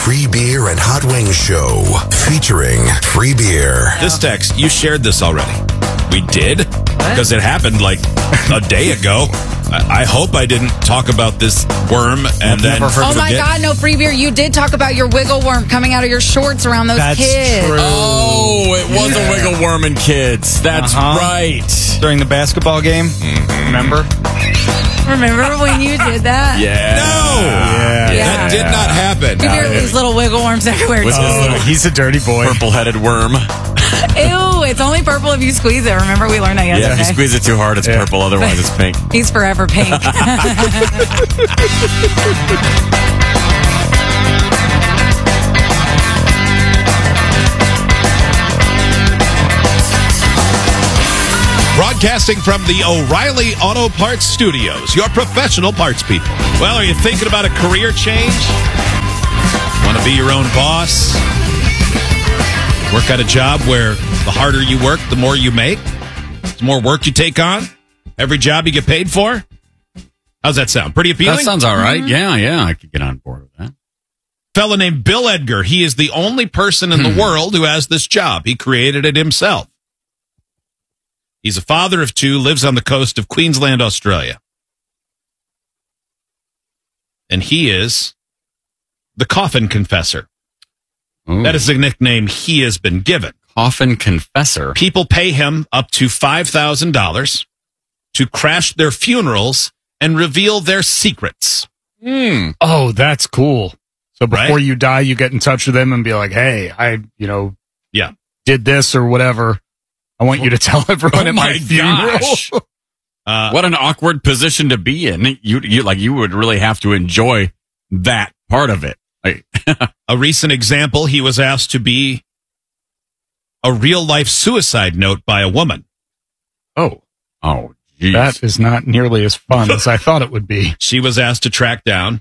Free Beer and Hot Wings Show featuring free beer. This text, you shared this already. We did? Because it happened like a day ago. I hope I didn't talk about this worm and then Oh my God, no free beer. You did talk about your wiggle worm coming out of your shorts around those kids. True. Oh, it was a wiggle worm and kids. That's right. During the basketball game, remember? Remember when you did that? Yeah. No! That did not happen. You hear these little wiggle worms everywhere, too. He's a dirty boy. Purple-headed worm. Ew, it's only purple if you squeeze it. Remember, we learned that yesterday. Yeah, if you squeeze it too hard, it's purple. Otherwise, it's pink. He's forever pink. Broadcasting from the O'Reilly Auto Parts Studios, your professional parts people. Well, are you thinking about a career change? Want to be your own boss? Work at a job where the harder you work, the more you make? The more work you take on? Every job you get paid for? How's that sound? Pretty appealing? That sounds all right. Yeah, I could get on board with that. Fellow named Bill Edgar. He is the only person in the world who has this job. He created it himself. He's a father of two, lives on the coast of Queensland, Australia. And he is the Coffin Confessor. Ooh. That is the nickname he has been given. Coffin Confessor. People pay him up to $5,000 to crash their funerals and reveal their secrets. Oh, that's cool. So before you die, you get in touch with them and be like, hey, I did this or whatever. I want you to tell everyone at my funeral. Gosh. What an awkward position to be in. You would really have to enjoy that part of it. A recent example, he was asked to be a real-life suicide note by a woman. Oh, geez. That is not nearly as fun as I thought it would be. He was asked to track down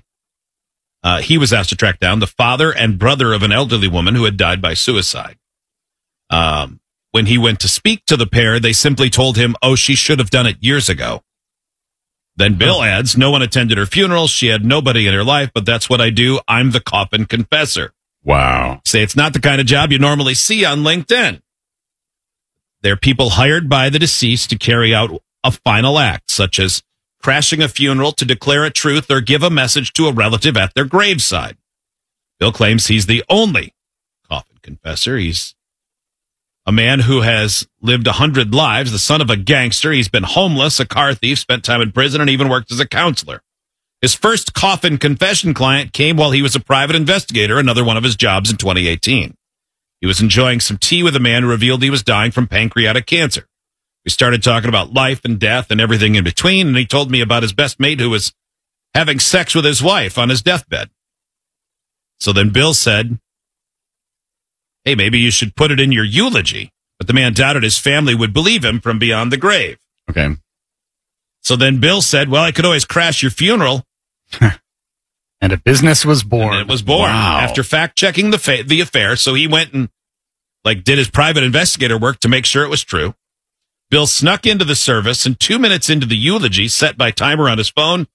the father and brother of an elderly woman who had died by suicide. When he went to speak to the pair, they simply told him, she should have done it years ago. Then Bill adds, no one attended her funeral. She had nobody in her life, but that's what I do. I'm the Coffin Confessor. Wow. Say it's not the kind of job you normally see on LinkedIn. They're people hired by the deceased to carry out a final act, such as crashing a funeral to declare a truth or give a message to a relative at their graveside. Bill claims he's the only Coffin Confessor. He's a man who has lived 100 lives, the son of a gangster. He's been homeless, a car thief, spent time in prison, and even worked as a counselor. His first coffin confession client came while he was a private investigator, another one of his jobs in 2018. He was enjoying some tea with a man who revealed he was dying from pancreatic cancer. We started talking about life and death and everything in between, and he told me about his best mate who was having sex with his wife on his deathbed. So then Bill said, hey, maybe you should put it in your eulogy. But the man doubted his family would believe him from beyond the grave. Okay. So then Bill said, well, I could always crash your funeral. And a business was born. And it was born after fact-checking the affair. So he went and did his private investigator work to make sure it was true. Bill snuck into the service, and 2 minutes into the eulogy set by timer on his phone,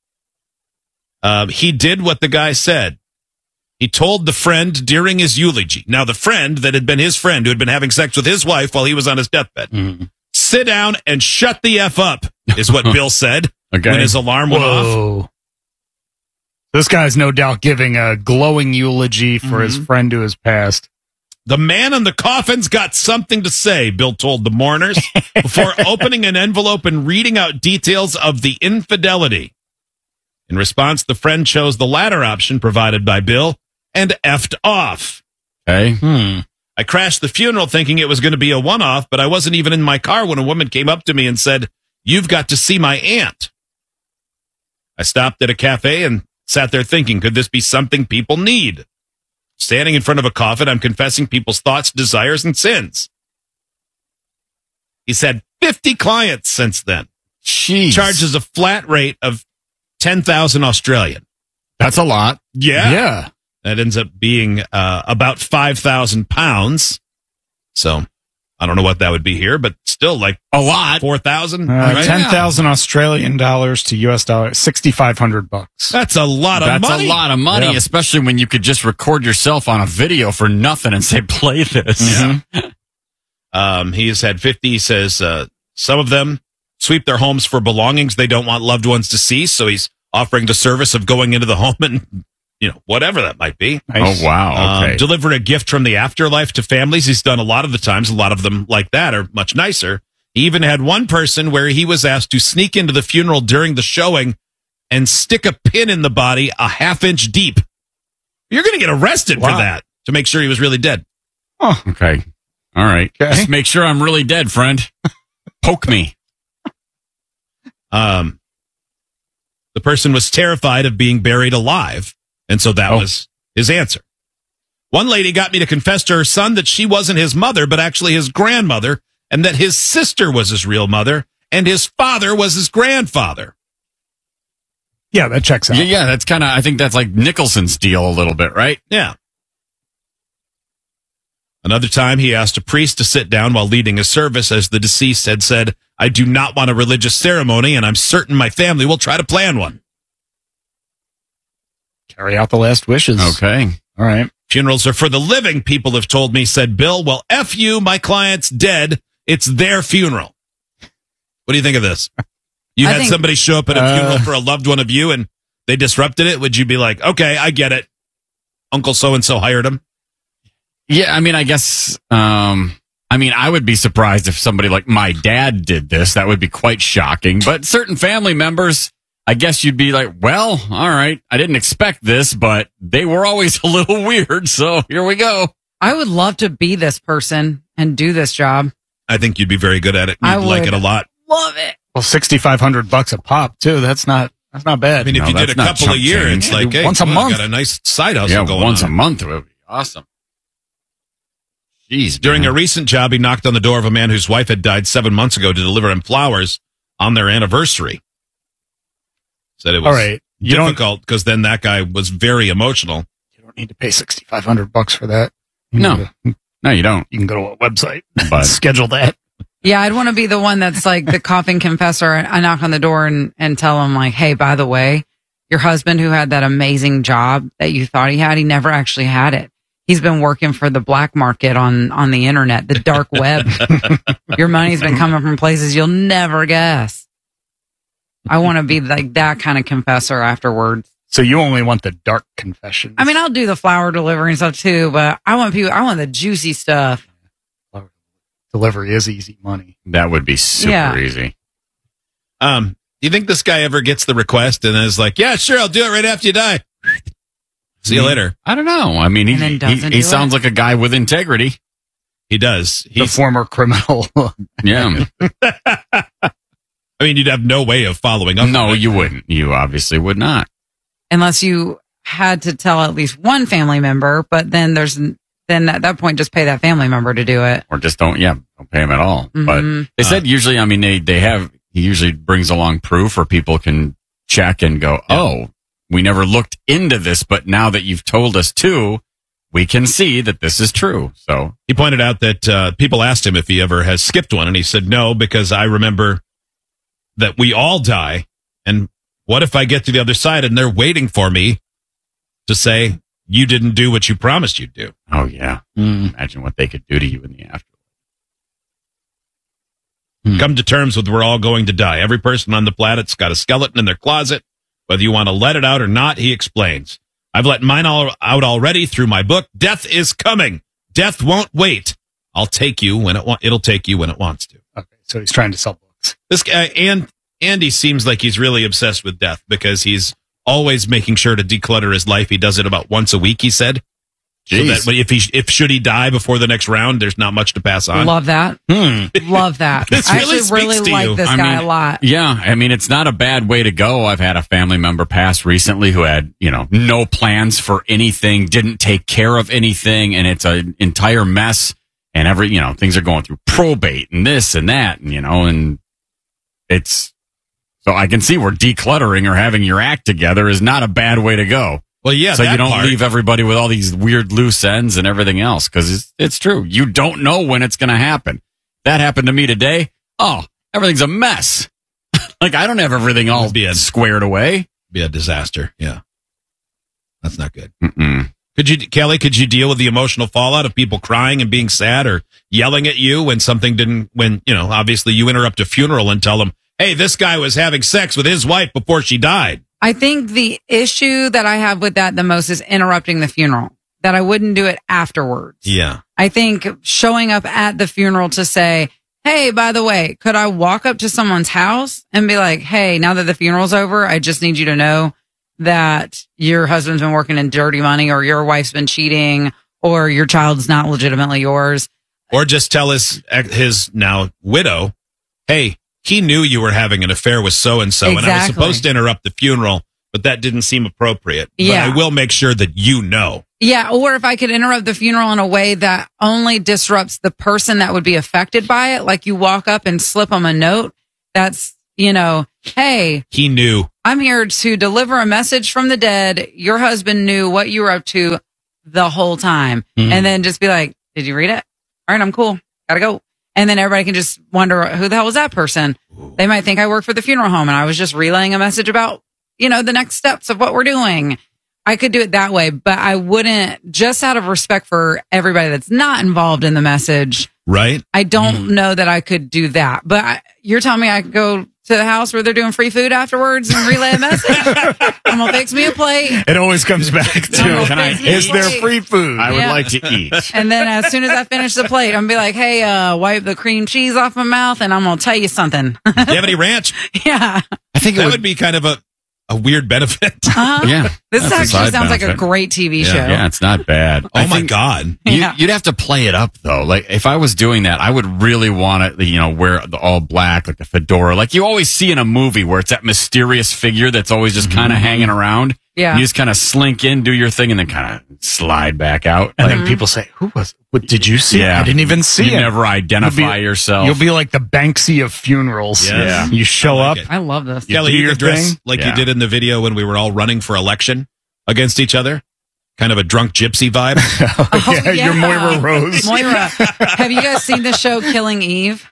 he did what the guy said. He told the friend during his eulogy. Now, the friend that had been his friend who had been having sex with his wife while he was on his deathbed. Sit down and shut the F up, is what Bill said when his alarm went off. This guy's no doubt giving a glowing eulogy for his friend who has passed. The man in the coffin's got something to say, Bill told the mourners, before opening an envelope and reading out details of the infidelity. In response, the friend chose the latter option provided by Bill and effed off. Okay. I crashed the funeral thinking it was going to be a one-off, but I wasn't even in my car when a woman came up to me and said, you've got to see my aunt. I stopped at a cafe and sat there thinking, could this be something people need? Standing in front of a coffin, I'm confessing people's thoughts, desires, and sins. He's had 50 clients since then. Jeez. Charges a flat rate of 10,000 Australian. That's a lot. Yeah. That ends up being about 5,000 pounds. So I don't know what that would be here, but still like a lot. 4,000, right? 10,000 Australian dollars to US dollars, $6,500. That's a lot of money. That's a lot of money, especially when you could just record yourself on a video for nothing and say, play this. Yeah. He has had 50. He says some of them sweep their homes for belongings they don't want loved ones to see. So he's offering the service of going into the home and, whatever that might be. Nice. Oh, wow. Okay. Deliver a gift from the afterlife to families. He's done a lot of the times. A lot of them like that are much nicer. He even had one person where he was asked to sneak into the funeral during the showing and stick a pin in the body a half-inch deep. You're going to get arrested for that to make sure he was really dead. Oh, okay. All right. Okay. Just make sure I'm really dead, friend. Poke me. The person was terrified of being buried alive, and so that was his answer. One lady got me to confess to her son that she wasn't his mother, but actually his grandmother, and that his sister was his real mother, and his father was his grandfather. Yeah, that checks out. Yeah, that's kind of, I think that's like Nicholson's deal a little bit, right? Yeah. Another time, he asked a priest to sit down while leading a service, as the deceased had said, "I do not want a religious ceremony, and I'm certain my family will try to plan one." Carry out the last wishes. Okay. All right. Funerals are for the living, people have told me, said Bill. Well, F you, my client's dead. It's their funeral. What do you think of this? You had somebody show up at a funeral for a loved one of you, and they disrupted it. Would you be like, okay, I get it. Uncle so-and-so hired him? Yeah, I mean, I guess, I would be surprised if somebody like my dad did this. That would be quite shocking. But certain family members, I guess you'd be like, well, all right, I didn't expect this, but they were always a little weird. So here we go. I would love to be this person and do this job. I think you'd be very good at it. You'd like it a lot. Love it. Well, $6,500 a pop too. That's not bad. I mean, if you did a couple a year, it's like, hey, once a month. Got a nice side hustle going on. Once a month it would be awesome. Jeez, during a recent job, he knocked on the door of a man whose wife had died 7 months ago to deliver him flowers on their anniversary. Said it was difficult because then that guy was very emotional. You don't need to pay $6,500 for that. No, you don't. You can go to a website and schedule that. Yeah, I'd want to be the one that's like the coughing confessor. I knock on the door and tell him like, hey, by the way, your husband who had that amazing job that you thought he had, he never actually had it. He's been working for the black market on the internet, the dark web. Your money's been coming from places you'll never guess. I want to be like that kind of confessor afterwards. So you only want the dark confessions. I mean, I'll do the flower delivery and stuff too, but I want the juicy stuff. Flower delivery is easy money. That would be super easy. Do you think this guy ever gets the request and is like, yeah, sure, I'll do it right after you die? See you later. I don't know. I mean, he sounds like a guy with integrity. He does. He's the former criminal. Yeah. I mean, you'd have no way of following up. No, you wouldn't. You obviously would not. Unless you had to tell at least one family member, but then at that point, just pay that family member to do it. Or just don't pay him at all. Mm-hmm. But they said usually, I mean, he usually brings along proof where people can check and go, we never looked into this, but now that you've told us to, we can see that this is true. So he pointed out that people asked him if he ever has skipped one, and he said, no, because I remember that we all die. And what if I get to the other side and they're waiting for me to say, you didn't do what you promised you'd do? Oh, yeah. Imagine what they could do to you in the afterlife. Come to terms with we're all going to die. Every person on the planet's got a skeleton in their closet. Whether you want to let it out or not, he explains. I've let mine out already through my book. Death is coming. Death won't wait. I'll take you when it'll take you when it wants to. Okay, so he's trying to sell books. This guy, Andy seems like he's really obsessed with death because he's always making sure to declutter his life. He does it about once a week, he said. Jeez. So that should he die before the next round, there's not much to pass on. Love that. Love that. This I really actually really like this guy a lot. Yeah, I mean, it's not a bad way to go. I've had a family member pass recently who had, no plans for anything, didn't take care of anything, and it's an entire mess. And things are going through probate and this and that, and it's so I can see where decluttering or having your act together is not a bad way to go. Well, yeah, so you don't leave everybody with all these weird loose ends and everything else, because it's true. You don't know when it's going to happen. that happened to me today. Oh, everything's a mess. Like, I don't have everything all squared away. Be a disaster. Yeah. That's not good. Kelly, could you deal with the emotional fallout of people crying and being sad or yelling at you when something didn't, obviously you interrupt a funeral and tell them, hey, this guy was having sex with his wife before she died. I think the issue that I have with that the most is interrupting the funeral, that I wouldn't do it afterwards. Yeah. I think showing up at the funeral to say, hey, by the way, could I walk up to someone's house and be like, hey, now that the funeral's over, I just need you to know that your husband's been working in dirty money, or your wife's been cheating, or your child's not legitimately yours. Or just tell his now widow, hey, he knew you were having an affair with so-and-so, Exactly. and I was supposed to interrupt the funeral, but that didn't seem appropriate. Yeah. But I will make sure that you know. Yeah, or if I could interrupt the funeral in a way that only disrupts the person that would be affected by it, like you walk up and slip them a note, that's, hey, he knew. I'm here to deliver a message from the dead. Your husband knew what you were up to the whole time. And then just be like, did you read it? All right, I'm cool. Gotta go. And then everybody can just wonder, who the hell was that person? Ooh. They might think I work for the funeral home and I was just relaying a message about, the next steps of what we're doing. I could do it that way, but I wouldn't, just out of respect for everybody that's not involved in the message. Right. I don't know that I could do that. But you're telling me I could go to the house where they're doing free food afterwards and relay a message? I'm going to fix me a plate. It always comes back to, is there free food? I would like to eat. And then as soon as I finish the plate, I'm going to be like, hey, wipe the cream cheese off my mouth, and I'm going to tell you something. Do you have any ranch? Yeah. I think that would be kind of a weird benefit. Yeah. This actually sounds like a great TV show. Yeah, it's not bad. Oh my God. You'd have to play it up though. Like if I was doing that, I would really want to, wear the all black, like the fedora, like you always see in a movie where it's that mysterious figure that's always just kind of hanging around. Yeah. You just kind of slink in, do your thing, and then kind of slide back out. And then people say, who was it? What, did you see? Yeah. I didn't even see you it. Never identify yourself. You'll be like the Banksy of funerals. Yes. Yeah. You show up. I love this. Kelly, do you your could dress thing. like you did in the video when we were all running for election against each other. Kind of a drunk gypsy vibe. You're Moira Rose. Moira. Have you guys seen the show Killing Eve?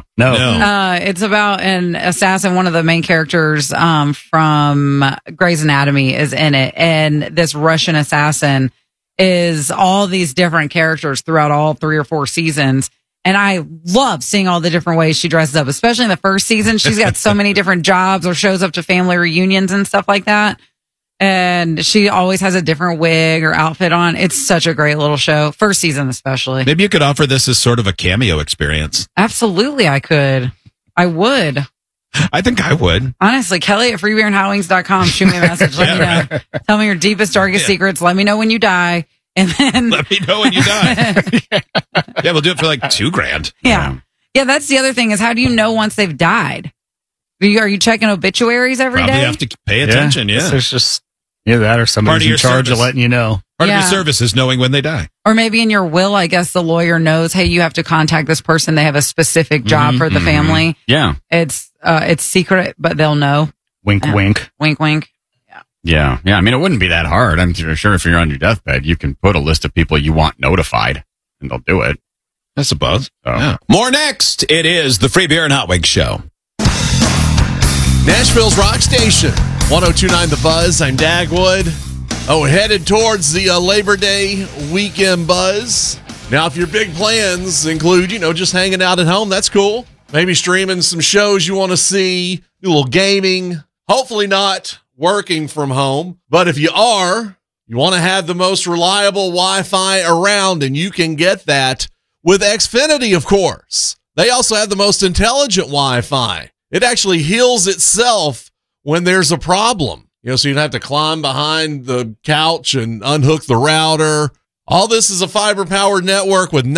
No. It's about an assassin. One of the main characters from Grey's Anatomy is in it. And this Russian assassin is all these different characters throughout all 3 or 4 seasons. And I love seeing all the different ways she dresses up, especially in the first season. She's got so many different jobs or shows up to family reunions and stuff like that. And she always has a different wig or outfit on. It's such a great little show. First season, especially. Maybe you could offer this as sort of a cameo experience. Absolutely, I could. I would. I think I would. Honestly, Kelly at freebeerandhotwings.com. Shoot me a message. Let me know. Right. Tell me your deepest, darkest secrets. Let me know when you die. And then let me know when you die. Yeah, we'll do it for like $2,000. Yeah. That's the other thing is, how do you know once they've died? Are you checking obituaries every Probably day? have to pay attention. Yeah. There's just that or somebody's in charge of letting you know. Part of your service is knowing when they die. Or maybe in your will, I guess the lawyer knows, hey, you have to contact this person. They have a specific job for the family. Yeah. It's secret, but they'll know. Wink, wink. Wink, wink. Yeah. I mean, it wouldn't be that hard. I'm sure if you're on your deathbed, you can put a list of people you want notified and they'll do it. I suppose. So. Yeah. More next. It is the Free Beer and Hot Wings Show. Nashville's Rock Station, 102.9 The Buzz. I'm Dagwood. Headed towards the Labor Day weekend buzz. Now, if your big plans include, just hanging out at home, that's cool. Maybe streaming some shows you want to see, do a little gaming. Hopefully not working from home. But if you are, you want to have the most reliable Wi-Fi around, and you can get that with Xfinity, of course. They also have the most intelligent Wi-Fi. It actually heals itself when there's a problem. So you don't have to climb behind the couch and unhook the router. All this is a fiber-powered network with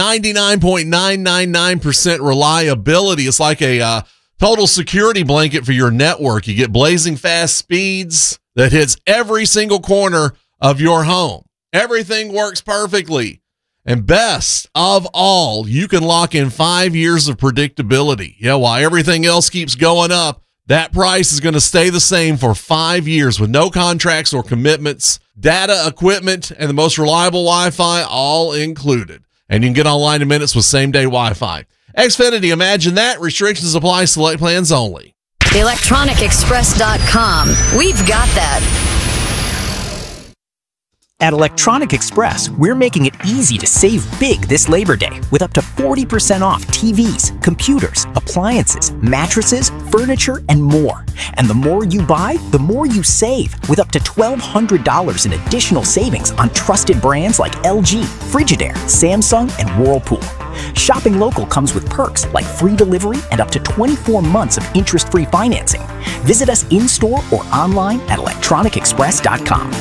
99.999% reliability. It's like a total security blanket for your network. You get blazing fast speeds that hits every single corner of your home. Everything works perfectly. And best of all, you can lock in 5 years of predictability. While everything else keeps going up, that price is going to stay the same for 5 years with no contracts or commitments, data, equipment, and the most reliable Wi-Fi all included. And you can get online in minutes with same-day Wi-Fi. Xfinity, imagine that. Restrictions apply. Select plans only. ElectronicExpress.com. We've got that. At Electronic Express, we're making it easy to save big this Labor Day with up to 40% off TVs, computers, appliances, mattresses, furniture, and more. And the more you buy, the more you save, with up to $1,200 in additional savings on trusted brands like LG, Frigidaire, Samsung, and Whirlpool. Shopping local comes with perks like free delivery and up to 24 months of interest-free financing. Visit us in-store or online at electronicexpress.com.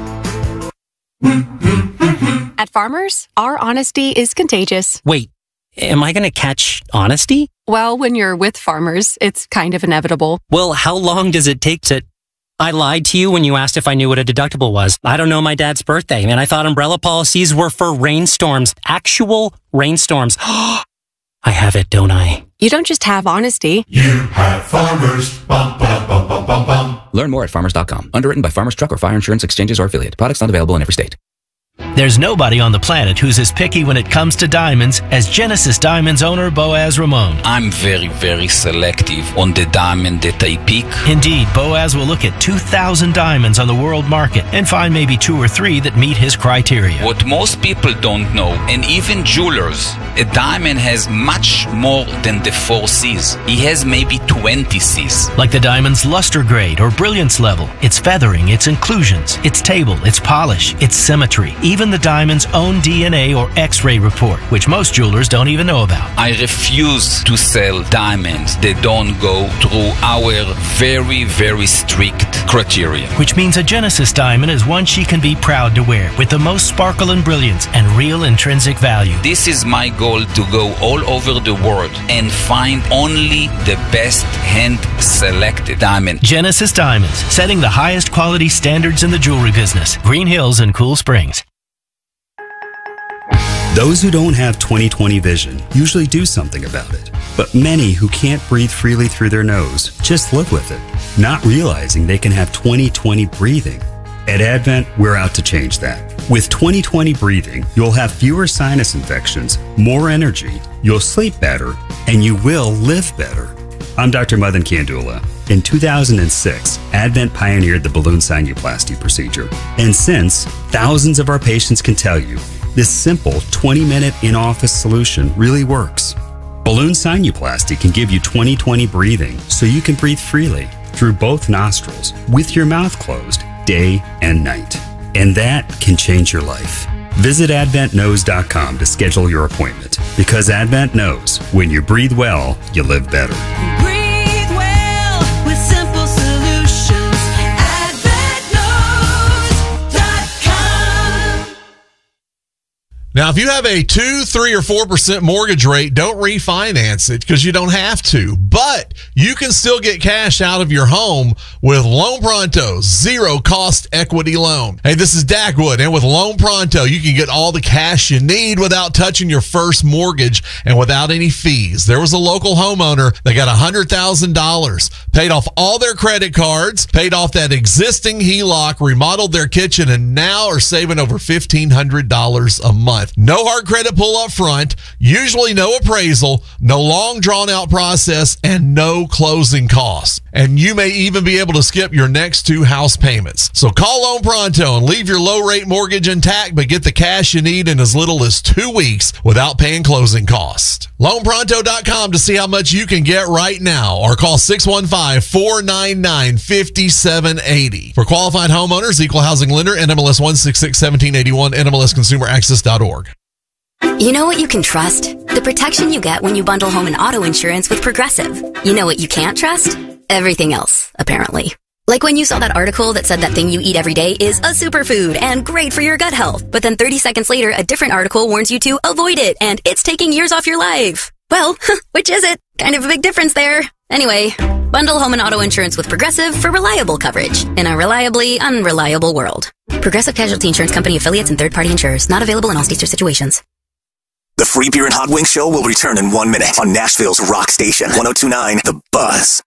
At Farmers, our honesty is contagious. Wait, am I going to catch honesty? Well, when you're with Farmers, it's kind of inevitable. Well, how long does it take to... I lied to you when you asked if I knew what a deductible was. I don't know my dad's birthday, and I thought umbrella policies were for rainstorms. Actual rainstorms. I have it, don't I? You don't just have honesty. You have Farmers. Bum, bum, bum, bum, bum, bum. Learn more at farmers.com. Underwritten by Farmers Truck or Fire Insurance Exchanges or Affiliate. Products not available in every state. There's nobody on the planet who's as picky when it comes to diamonds as Genesis Diamonds owner Boaz Ramon. I'm very, very selective on the diamond that I pick. Indeed, Boaz will look at 2,000 diamonds on the world market and find maybe 2 or 3 that meet his criteria. What most people don't know, and even jewelers, a diamond has much more than the 4 C's. He has maybe 20 C's. Like the diamond's luster grade or brilliance level, its feathering, its inclusions, its table, its polish, its symmetry, even the diamond's own DNA or X-ray report, which most jewelers don't even know about. I refuse to sell diamonds that don't go through our very, very strict criteria. Which means a Genesis diamond is one she can be proud to wear, with the most sparkle and brilliance and real intrinsic value. This is my goal, to go all over the world and find only the best hand-selected diamond. Genesis Diamonds, setting the highest quality standards in the jewelry business. Green Hills and Cool Springs. Those who don't have 20/20 vision usually do something about it. But many who can't breathe freely through their nose just live with it, not realizing they can have 20/20 breathing. At Advent, we're out to change that. With 20/20 breathing, you'll have fewer sinus infections, more energy, you'll sleep better, and you will live better. I'm Dr. Madan Kandula. In 2006, Advent pioneered the balloon sinuplasty procedure. And since, thousands of our patients can tell you, this simple 20-minute in-office solution really works. Balloon sinuplasty can give you 20/20 breathing so you can breathe freely through both nostrils with your mouth closed day and night. And that can change your life. Visit AdventKnows.com to schedule your appointment, because Advent knows when you breathe well, you live better. Breathe well with simple solutions. AdventKnows.com. Now, if you have a 2, 3, or 4% mortgage rate, don't refinance it, because you don't have to. But you can still get cash out of your home with Loan Pronto's zero-cost equity loan. Hey, this is Dagwood, and with Loan Pronto, you can get all the cash you need without touching your first mortgage and without any fees. There was a local homeowner that got $100,000, paid off all their credit cards, paid off that existing HELOC, remodeled their kitchen, and now are saving over $1,500 a month. No hard credit pull up front, usually no appraisal, no long drawn out process, and no closing costs. And you may even be able to skip your next 2 house payments. So call Loan Pronto and leave your low rate mortgage intact, but get the cash you need in as little as 2 weeks without paying closing costs. LoanPronto.com to see how much you can get right now, or call 615-499-5780. For qualified homeowners, equal housing lender, NMLS 1661781, NMLSconsumeraccess.org. You know what you can trust? The protection you get when you bundle home and auto insurance with Progressive. You know what you can't trust? Everything else, apparently. Like when you saw that article that said that thing you eat every day is a superfood and great for your gut health. But then 30 seconds later, a different article warns you to avoid it and it's taking years off your life. Well, which is it? Kind of a big difference there. Anyway, bundle home and auto insurance with Progressive for reliable coverage in a reliably unreliable world. Progressive Casualty Insurance Company affiliates and third-party insurers. Not available in all states or situations. The Free Beer and Hot Wings Show will return in 1 minute on Nashville's Rock Station, 102.9 The Buzz.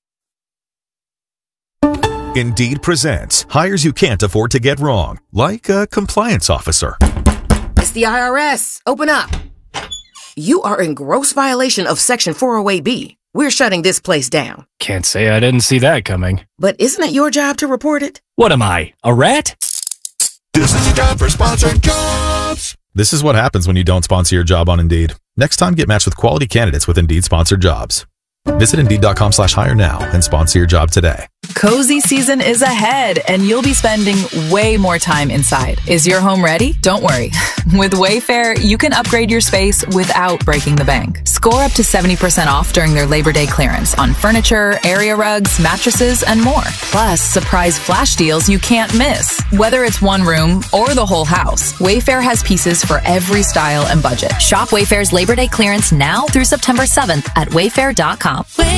Indeed presents hires you can't afford to get wrong, like a compliance officer. It's the IRS. Open up. You are in gross violation of Section 408B. We're shutting this place down. Can't say I didn't see that coming. But isn't it your job to report it? What am I, a rat? This is your time for sponsored jobs. This is what happens when you don't sponsor your job on Indeed. Next time, get matched with quality candidates with Indeed sponsored jobs. Visit Indeed.com/hire now and sponsor your job today. Cozy season is ahead, and you'll be spending way more time inside. Is your home ready? Don't worry. With Wayfair, you can upgrade your space without breaking the bank. Score up to 70% off during their Labor Day clearance on furniture, area rugs, mattresses, and more. Plus, surprise flash deals you can't miss. Whether it's one room or the whole house, Wayfair has pieces for every style and budget. Shop Wayfair's Labor Day clearance now through September 7th at wayfair.com.